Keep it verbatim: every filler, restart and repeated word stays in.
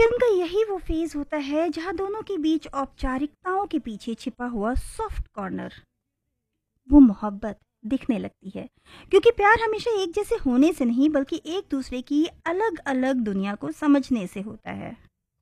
Film का यही वो फेज होता है जहां दोनों के बीच औपचारिकताओं के पीछे छिपा हुआ सॉफ्ट कॉर्नर, वो मोहब्बत दिखने लगती है। क्योंकि प्यार हमेशा एक जैसे होने से नहीं बल्कि एक दूसरे की अलग अलग दुनिया को समझने से होता है।